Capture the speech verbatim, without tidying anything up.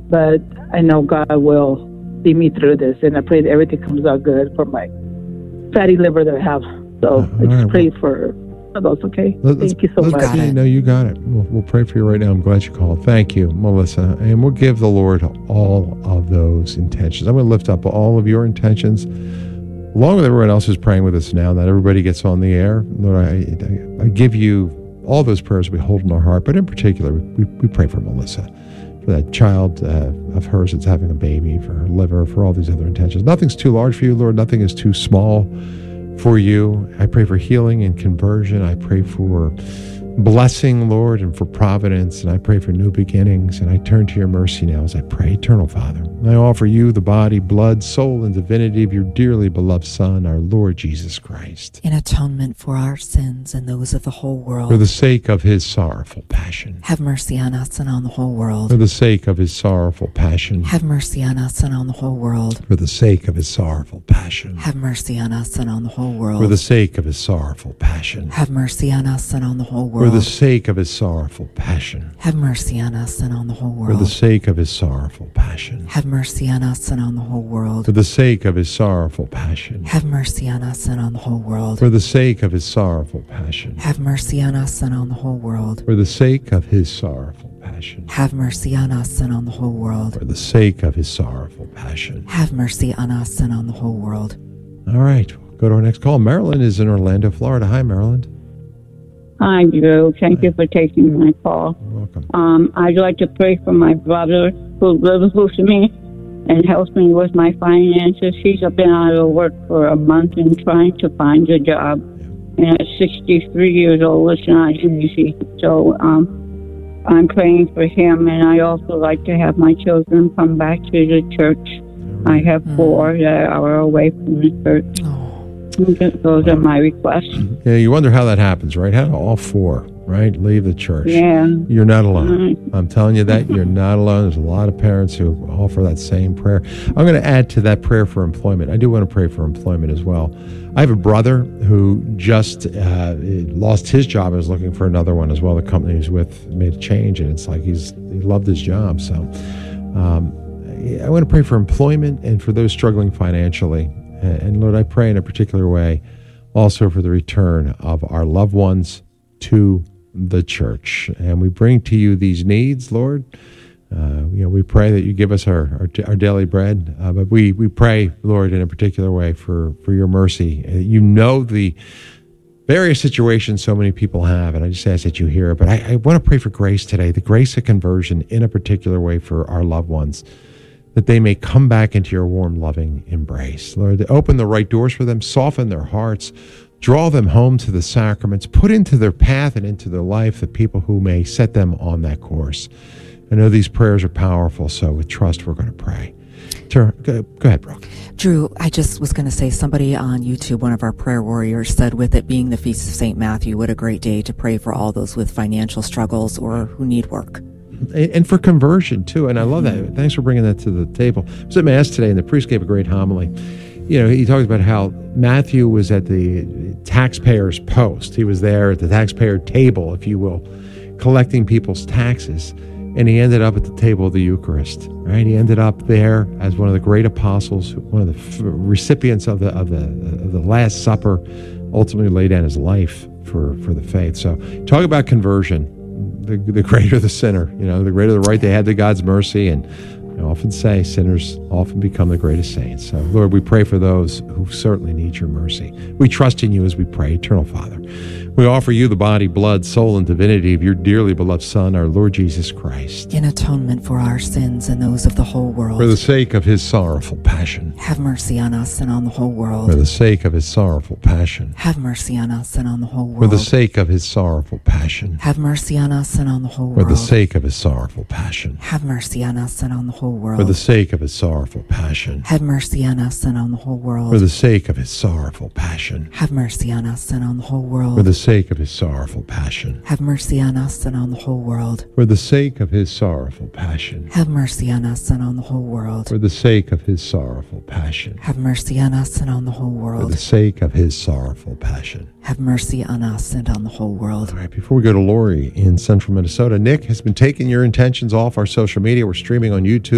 but I know God will see me through this, and I pray that everything comes out good for my fatty liver that I have. So uh, I just right, pray well, for, for those, okay? Thank you so much. You know, you got it. We'll, we'll pray for you right now. I'm glad you called. Thank you, Melissa. And we'll give the Lord all of those intentions. I'm going to lift up all of your intentions, along with everyone else who's praying with us now, that everybody gets on the air. Lord, I, I, I give you all those prayers we hold in our heart, but in particular, we, we pray for Melissa, for that child uh, of hers that's having a baby, for her liver, for all these other intentions. Nothing's too large for you, Lord. Nothing is too small for you. I pray for healing and conversion. I pray for blessing, Lord, and for providence, and I pray for new beginnings, and I turn to your mercy now as I pray. Eternal Father, I offer you the body, blood, soul, and divinity of your dearly beloved Son, our Lord Jesus Christ, in atonement for our sins and those of the whole world. For the sake of his sorrowful passion. Have mercy on us and on the whole world. For the sake of his sorrowful passion. Have mercy on us and on the whole world. For the sake of his sorrowful passion. Have mercy on us and on the whole world. For the sake of his sorrowful passion. Have mercy on us and on the whole world. For the sake of his sorrowful passion. Have mercy on us and on the whole world. For the sake of his sorrowful passion. Have mercy on us and on the whole world. For the sake of his sorrowful passion. Have mercy on us and on the whole world. For the sake of his sorrowful passion. Have mercy on us and on the whole world. For the sake of his sorrowful passion. Have mercy on us and on the whole world. For the sake of his sorrowful passion. Have mercy on us and on the whole world. All right, we'll go to our next call. Marilyn is in Orlando, Florida. Hi, Marilyn. Hi, Drew. Thank you for taking my call. You're welcome. Um, I'd like to pray for my brother who lives with me and helps me with my finances. He's been out of work for a month and trying to find a job. And at sixty-three years old, it's not easy. So um, I'm praying for him, and I also like to have my children come back to the church. I have four that are away from the church. Oh. Those are my requests. Yeah, you wonder how that happens, right? How do all four, right, leave the church? Yeah. You're not alone. Mm-hmm. I'm telling you that. You're not alone. There's a lot of parents who offer that same prayer. I'm going to add to that prayer for employment. I do want to pray for employment as well. I have a brother who just uh, lost his job and is looking for another one as well. The company he's with made a change, and it's like he's he loved his job. So um, I want to pray for employment and for those struggling financially. And Lord, I pray in a particular way also for the return of our loved ones to the church. And we bring to you these needs, Lord. Uh, you know, we pray that you give us our our, our daily bread. Uh, but we, we pray, Lord, in a particular way for, for your mercy. Uh, you know the various situations so many people have, and I just ask that you hear it. But I, I want to pray for grace today, the grace of conversion in a particular way for our loved ones, that they may come back into your warm, loving embrace. Lord, open the right doors for them, soften their hearts, draw them home to the sacraments, put into their path and into their life the people who may set them on that course. I know these prayers are powerful, so with trust, we're going to pray. Go, go ahead, Brooke. Drew, I just was going to say, somebody on YouTube, one of our prayer warriors, said with it being the Feast of Saint Matthew, what a great day to pray for all those with financial struggles or who need work. And for conversion, too. And I love that. Thanks for bringing that to the table. I was at Mass today, and the priest gave a great homily. You know, he talks about how Matthew was at the taxpayer's post. He was there at the taxpayer table, if you will, collecting people's taxes. And he ended up at the table of the Eucharist, right? He ended up there as one of the great apostles, one of the f- recipients of the of the of the Last Supper, ultimately laid down his life for, for the faith. So talk about conversion. The, the greater the sinner, you know, the greater the right they had to God's mercy. And I often say sinners often become the greatest saints. So, Lord, we pray for those who certainly need your mercy. We trust in you as we pray. Eternal Father, we offer you the body, blood, soul, and divinity of your dearly beloved Son, our Lord Jesus Christ, in atonement for our sins and those of the whole world. For the sake of his sorrowful passion. Have mercy on us and on the whole world. For the sake of his sorrowful passion. Have mercy on us and on the whole world. For the sake of his sorrowful passion. Have mercy on us and on the whole world. For the sake of his sorrowful passion. Have mercy on us and on the whole world. For the sake of his sorrowful passion. Have mercy on us and on the whole world. For the sake of his sorrowful passion. Have mercy on us and on the whole world. For the sake of his sorrowful passion. Have mercy on us and on the whole world. For the sake of his sorrowful passion. Have mercy on us and on the whole world. For the sake of his sorrowful passion. Have mercy on us and on the whole world. For the sake of his sorrowful passion. Have mercy on us and on the whole world. All right, before we go to Lori in central Minnesota, Nick has been taking your intentions off our social media. We're streaming on YouTube.